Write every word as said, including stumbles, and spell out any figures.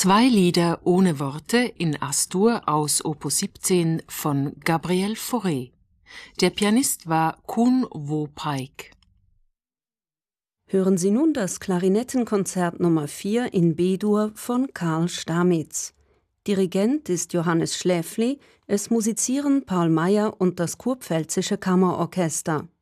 Zwei Lieder ohne Worte in As-Dur aus Opus siebzehn von Gabriel Fauré. Der Pianist war Kun Wo Paik. Hören Sie nun das Klarinettenkonzert Nummer vier in B-Dur von Karl Stamitz. Dirigent ist Johannes Schläfli, es musizieren Paul Meyer und das Kurpfälzische Kammerorchester.